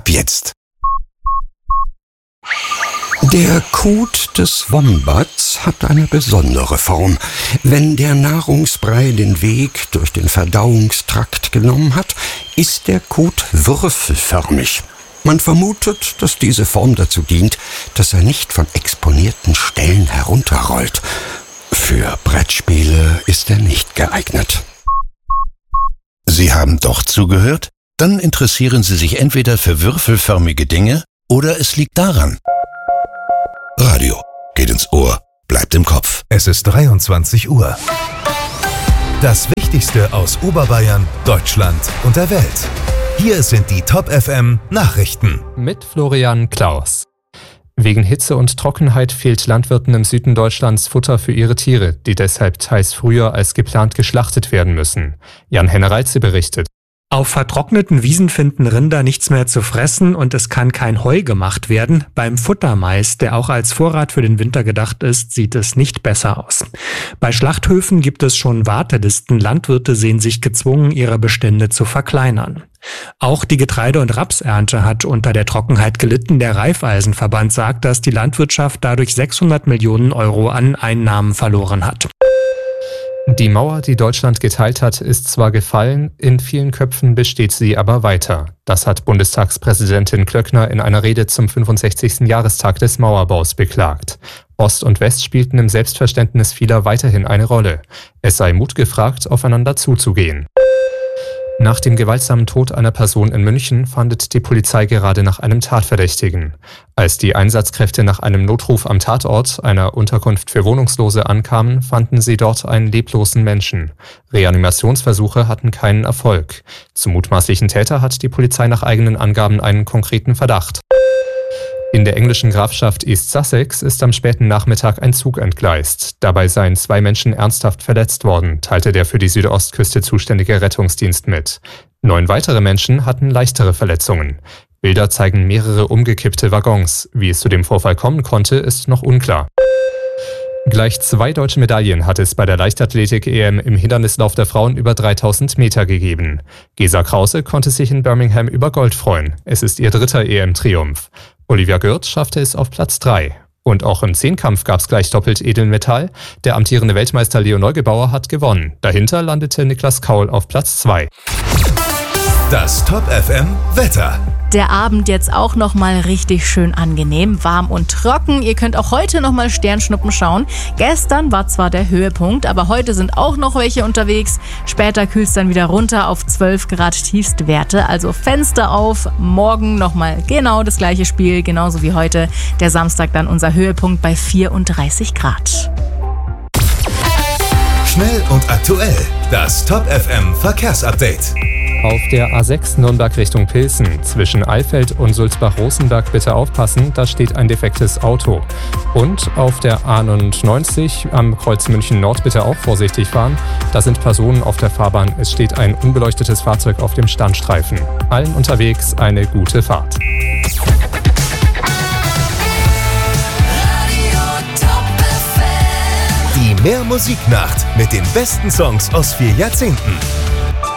jetzt. Der Kot des Wombats hat eine besondere Form. Wenn der Nahrungsbrei den Weg durch den Verdauungstrakt genommen hat, ist der Kot würfelförmig. Man vermutet, dass diese Form dazu dient, dass er nicht von exponierten Stellen herunterrollt. Für Brettspiele ist er nicht geeignet. Sie haben doch zugehört? Dann interessieren Sie sich entweder für würfelförmige Dinge oder es liegt daran. Radio geht ins Ohr, bleibt im Kopf. Es ist 23 Uhr. Das Wichtigste aus Oberbayern, Deutschland und der Welt. Hier sind die Top FM Nachrichten. Mit Florian Klaus. Wegen Hitze und Trockenheit fehlt Landwirten im Süden Deutschlands Futter für ihre Tiere, die deshalb teils früher als geplant geschlachtet werden müssen. Jan Hennereitze berichtet. Auf vertrockneten Wiesen finden Rinder nichts mehr zu fressen und es kann kein Heu gemacht werden. Beim Futtermais, der auch als Vorrat für den Winter gedacht ist, sieht es nicht besser aus. Bei Schlachthöfen gibt es schon Wartelisten. Landwirte sehen sich gezwungen, ihre Bestände zu verkleinern. Auch die Getreide- und Rapsernte hat unter der Trockenheit gelitten. Der Raiffeisenverband sagt, dass die Landwirtschaft dadurch 600 Millionen Euro an Einnahmen verloren hat. Die Mauer, die Deutschland geteilt hat, ist zwar gefallen, in vielen Köpfen besteht sie aber weiter. Das hat Bundestagspräsidentin Klöckner in einer Rede zum 65. Jahrestag des Mauerbaus beklagt. Ost und West spielten im Selbstverständnis vieler weiterhin eine Rolle. Es sei Mut gefragt, aufeinander zuzugehen. Nach dem gewaltsamen Tod einer Person in München fahndet die Polizei gerade nach einem Tatverdächtigen. Als die Einsatzkräfte nach einem Notruf am Tatort, einer Unterkunft für Wohnungslose, ankamen, fanden sie dort einen leblosen Menschen. Reanimationsversuche hatten keinen Erfolg. Zum mutmaßlichen Täter hat die Polizei nach eigenen Angaben einen konkreten Verdacht. In der englischen Grafschaft East Sussex ist am späten Nachmittag ein Zug entgleist. Dabei seien 2 Menschen ernsthaft verletzt worden, teilte der für die Südostküste zuständige Rettungsdienst mit. 9 weitere Menschen hatten leichtere Verletzungen. Bilder zeigen mehrere umgekippte Waggons. Wie es zu dem Vorfall kommen konnte, ist noch unklar. Gleich 2 deutsche Medaillen hat es bei der Leichtathletik-EM im Hindernislauf der Frauen über 3000 Meter gegeben. Gesa Krause konnte sich in Birmingham über Gold freuen. Es ist ihr 3. EM-Triumph. Olivia Gürt schaffte es auf Platz 3. Und auch im Zehnkampf gab es gleich doppelt Edelmetall. Der amtierende Weltmeister Leo Neugebauer hat gewonnen. Dahinter landete Niklas Kaul auf Platz 2. Das Top FM Wetter. Der Abend jetzt auch nochmal richtig schön angenehm, warm und trocken. Ihr könnt auch heute nochmal Sternschnuppen schauen. Gestern war zwar der Höhepunkt, aber heute sind auch noch welche unterwegs. Später kühlt es dann wieder runter auf 12 Grad Tiefstwerte. Also Fenster auf, morgen nochmal genau das gleiche Spiel, genauso wie heute. Der Samstag dann unser Höhepunkt bei 34 Grad. Schnell und aktuell. Das Top FM Verkehrsupdate. Auf der A6 Nürnberg Richtung Pilsen zwischen Eilfeld und Sulzbach-Rosenberg bitte aufpassen, da steht ein defektes Auto. Und auf der A99 am Kreuz München Nord bitte auch vorsichtig fahren. Da sind Personen auf der Fahrbahn. Es steht ein unbeleuctetes Fahrzeug auf dem Standstreifen. Allen unterwegs eine gute Fahrt. Die Mehr Musiknacht mit den besten Songs aus 4 Jahrzehnten.